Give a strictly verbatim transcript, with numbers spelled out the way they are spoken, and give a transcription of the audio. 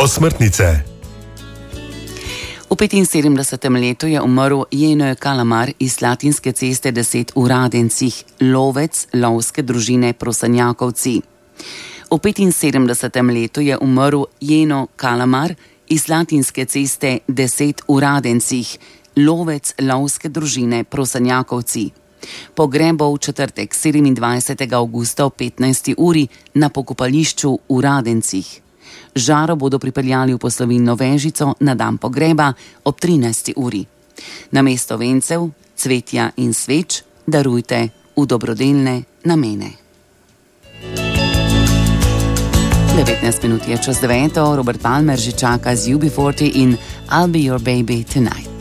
Osmrtnice. V petinsedemdesetem letu je umrl Jeno Kalamar iz Slatinske ceste deset v Radencih, lovec lovske družine Prosenjakovci. V petinsedemdesetem letu je umrl Jeno Kalamar iz Slatinske ceste deset v Radencih, lovec lovske družine Prosenjakovci. Pogreb bo v četrtek sedemindvajsetega avgusta ob petnajsti uri na pokopališču v Radencih. Žaro bodo pripeljali v poslovilno vežico na dan pogreba ob trinajsti uri. Namesto vencev, cvetja in sveč darujte v dobrodelne namene. devetnajst minut je čez deveto, Robert Palmer že čaka z U B štirideset in I'll Be Your Baby Tonight.